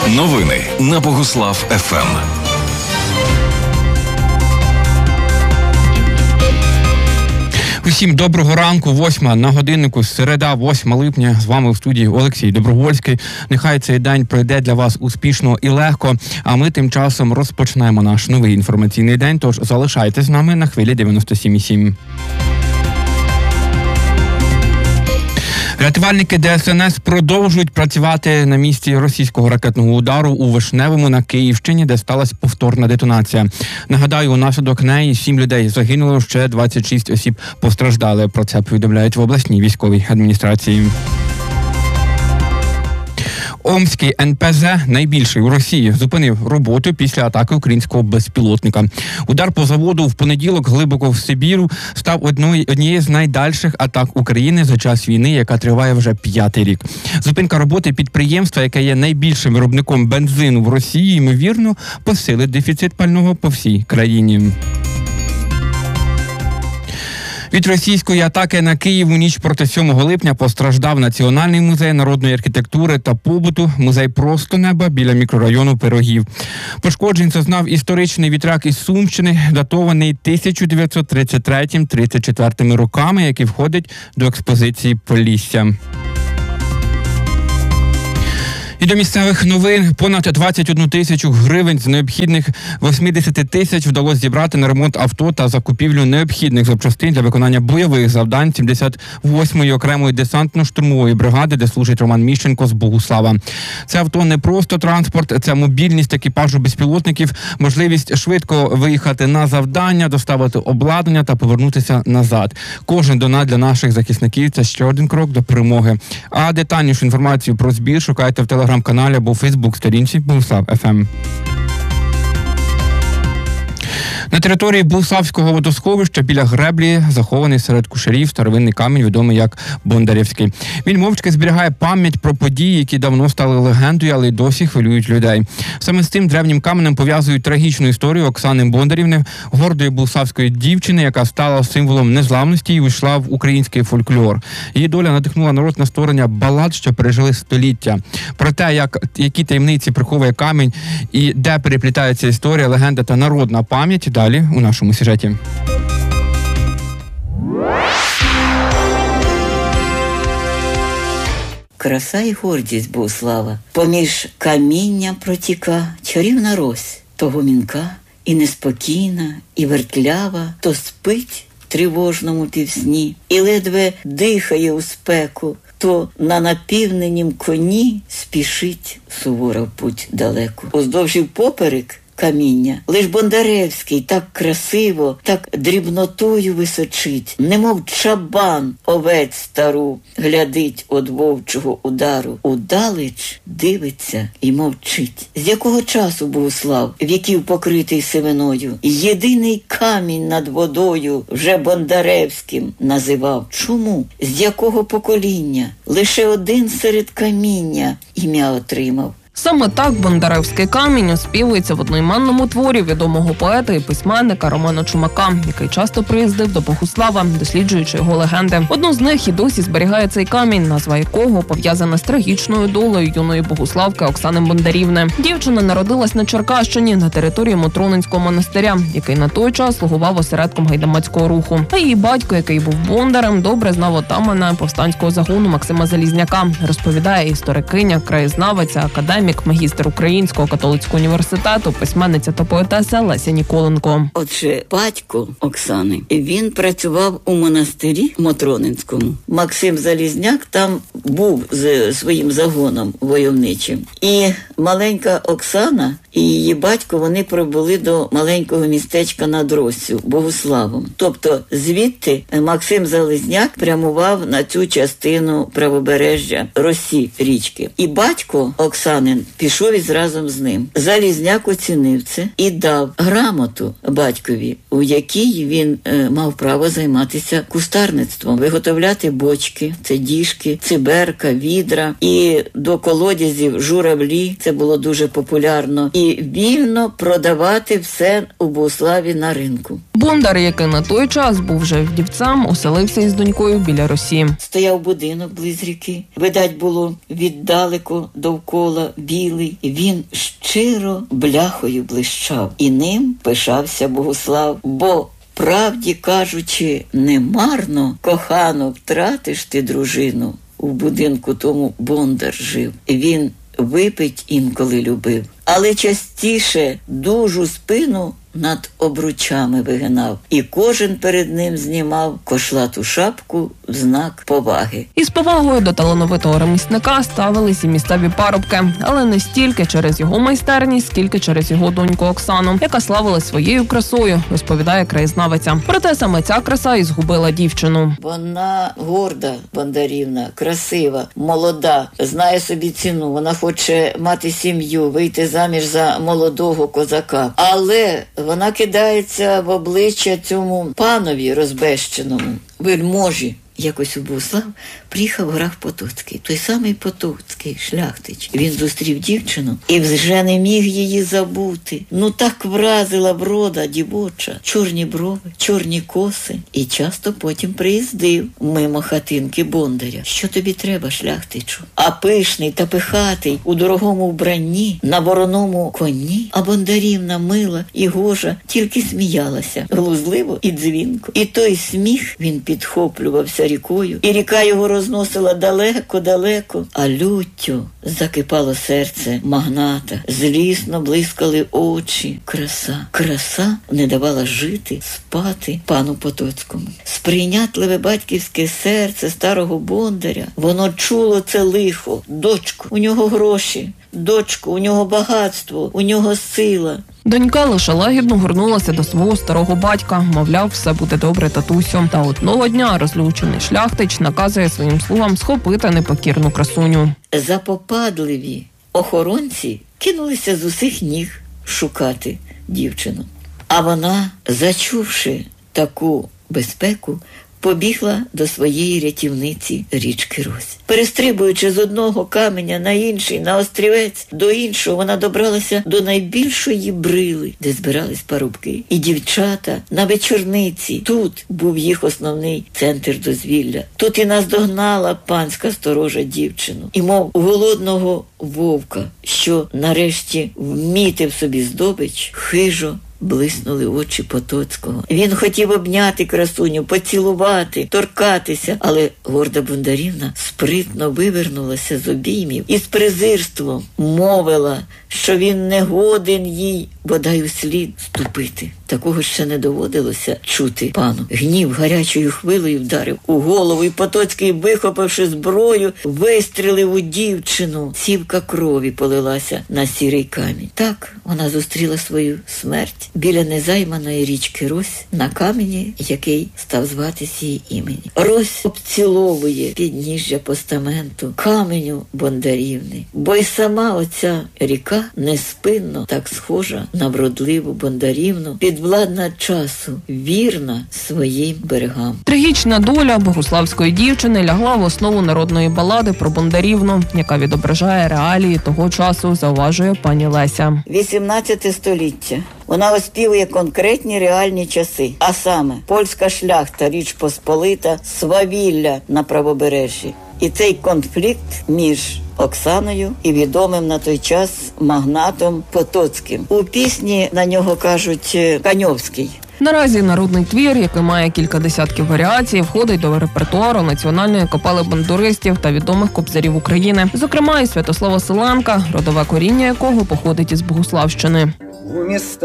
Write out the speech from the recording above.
Новини на Богуслав ФМ. Усім доброго ранку, 8 на годиннику, середа, 8 липня. З вами в студії Олексій Добровольський. Нехай цей день пройде для вас успішно і легко, а ми тим часом розпочнемо наш новий інформаційний день, тож залишайтесь з нами на хвилі 97,7. Рятувальники ДСНС продовжують працювати на місці російського ракетного удару у Вишневому на Київщині, де сталася повторна детонація. Нагадаю, унаслідок неї 7 людей загинуло, ще 26 осіб постраждали. Про це повідомляють в обласній військовій адміністрації. Омський НПЗ, найбільший у Росії, зупинив роботу після атаки українського безпілотника. Удар по заводу в понеділок глибоко в Сибіру став однією з найдальших атак України за час війни, яка триває вже 5-й рік. Зупинка роботи підприємства, яке є найбільшим виробником бензину в Росії, ймовірно, посилить дефіцит пального по всій країні. Від російської атаки на Київ у ніч проти 7 липня постраждав Національний музей народної архітектури та побуту, музей «Просто неба» біля мікрорайону Пирогів. Пошкоджень зазнав історичний вітряк із Сумщини, датований 1933-34 роками, який входить до експозиції Полісся. І до місцевих новин. Понад 21 тисячу гривень з необхідних 80 тисяч вдалося зібрати на ремонт авто та закупівлю необхідних запчастин для виконання бойових завдань 78-ї окремої десантно-штурмової бригади, де служить Роман Міщенко з Богуслава. Це авто не просто транспорт, це мобільність екіпажу безпілотників, можливість швидко виїхати на завдання, доставити обладнання та повернутися назад. Кожен донат для наших захисників – це ще один крок до перемоги. А детальнішу інформацію про збір шукайте в телеграм-каналі або фейсбук-сторінці Богуслав ФМ. На території Богуславського водосховища біля греблі захований серед кушарів старовинний камінь, відомий як Бондарівський. Він мовчки зберігає пам'ять про події, які давно стали легендою, але й досі хвилюють людей. Саме з цим древнім каменем пов'язують трагічну історію Оксани Бондарівни, гордої богуславської дівчини, яка стала символом незламності і увійшла в український фольклор. Її доля надихнула народ на створення балад, що пережили століття. Про те, які таємниці приховує камінь і де переплітається історія, легенда та народна пам'ять, далі у нашому сюжеті. Краса і гордість Богуслава. Поміж каміння протіка чарівна рось, то гомінка, і неспокійна, і вертлява, то спить в тривожному півсні, і ледве дихає у спеку, то на напівненім коні спішить сувора в путь далеко. Уздовж і впоперек каміння лиш Бондаревський так красиво, так дрібнотою височить, немов чабан овець стару глядить од вовчого удару. Удалеч дивиться і мовчить. З якого часу Богуслав, віків покритий сивиною, єдиний камінь над водою вже Бондаревським називав? Чому? З якого покоління? Лише один серед каміння ім'я отримав. Саме так Бондаревський камінь оспівується в одноіменному творі відомого поета і письменника Романа Чумака, який часто приїздив до Богуслава, досліджуючи його легенди. Одну з них і досі зберігає цей камінь, назва якого пов'язана з трагічною долею юної богуславки Оксани Бондарівни. Дівчина народилась на Черкащині, на території Мотронинського монастиря, який на той час слугував осередком гайдамацького руху. А її батько, який був бондарем, добре знав отамана повстанського загону Максима Залізняка, розповідає історикиня, краєзнавиця, академік, магістр Українського католицького університету, письменниця та поетеса Леся Ніколенко. Отже, батько Оксани, він працював у монастирі Мотронинському. Максим Залізняк там був з своїм загоном войовничим. І маленька Оксана і її батько, вони прибули до маленького містечка над Россю, Богуславом. Тобто звідти Максим Залізняк прямував на цю частину правобережжя Росі річки. І батько Оксанин пішов із разом з ним. Залізняк оцінив це і дав грамоту батькові, у якій він мав право займатися кустарництвом, виготовляти бочки, це діжки, циберка, відра, і до колодязів журавлі, це було дуже популярно, і вільно продавати все у Богуславі на ринку. Бондар, який на той час був вже вдівцем, оселився із донькою біля Росі. Стояв будинок близь ріки. Видать було віддалеко довкола білий, він щиро бляхою блищав, і ним пишався Богуслав, бо, правді кажучи, немарно, кохану, втратиш ти дружину. У будинку тому Бондар жив, він випить інколи любив, але частіше дужу спину над обручами вигинав, і кожен перед ним знімав кошлату шапку в знак поваги. Із повагою до талановитого ремісника ставились і місцеві парубки, але не стільки через його майстерність, скільки через його доньку Оксану, яка славилась своєю красою, розповідає краєзнавиця. Проте саме ця краса і згубила дівчину. Вона горда, Бондарівна, красива, молода, знає собі ціну, вона хоче мати сім'ю, вийти заміж за молодого козака, але вона кидається в обличчя цьому панові розбещеному, вельможі. Якось у Богуслав приїхав граф Потоцький, той самий Потоцький, шляхтич. Він зустрів дівчину і вже не міг її забути. Ну так вразила врода дівоча, чорні брови, чорні коси. І часто потім приїздив мимо хатинки Бондаря. Що тобі треба, шляхтичу? А пишний та пихатий, у дорогому вбранні, на вороному коні, а Бондарівна мила і гожа тільки сміялася, глузливо і дзвінко. І той сміх він підхоплювався рікою, і ріка його розносила далеко-далеко, а люттю закипало серце магната, злісно блискали очі. Краса не давала жити, спати пану Потоцькому. Сприйнятливе батьківське серце старого Бондаря, воно чуло це лихо. Дочку, у нього гроші, дочку, у нього багатство, у нього сила. Донька лише лагідно горнулася до свого старого батька, мовляв, все буде добре, татусю. Та одного дня розлючений шляхтич наказує своїм слугам схопити непокірну красуню. Запопадливі охоронці кинулися з усіх ніг шукати дівчину. А вона, зачувши таку безпеку, побігла до своєї рятівниці річки Рось. Перестрибуючи з одного каменя на інший, на острівець, до іншого, вона добралася до найбільшої брили, де збирались парубки і дівчата на вечорниці. Тут був їх основний центр дозвілля. Тут і наздогнала панська сторожа дівчину. І мов голодного вовка, що нарешті вмітив собі здобич, хижо блиснули очі Потоцького. Він хотів обняти красуню, поцілувати, торкатися, але горда Бондарівна спритно вивернулася з обіймів і з презирством мовила, що він не годен їй бодай услід ступити. Такого ще не доводилося чути пану. Гнів гарячою хвилею вдарив у голову, і Потоцький, вихопивши зброю, вистрілив у дівчину. Цівка крові полилася на сірий камінь. Так вона зустріла свою смерть біля незайманої річки Рось на камені, який став зватись її імені. Рось обціловує підніжжя постаменту каменю Бондарівни, бо й сама оця ріка неспинно так схожа на вродливу Бондарівну, підвладна часу, вірна своїм берегам. Трагічна доля богуславської дівчини лягла в основу народної балади про Бондарівну, яка відображає реалії того часу, зауважує пані Леся. 18 століття. Вона оспівує конкретні реальні часи, а саме польська шляхта, Річ Посполита, свавілля на правобережжі. І цей конфлікт між Оксаною і відомим на той час магнатом Потоцьким. У пісні на нього кажуть Каньовський. Наразі народний твір, який має кілька десятків варіацій, входить до репертуару національної капели бандуристів та відомих кобзарів України. Зокрема, і Святослава Селенка, родове коріння якого походить із Богуславщини. У міста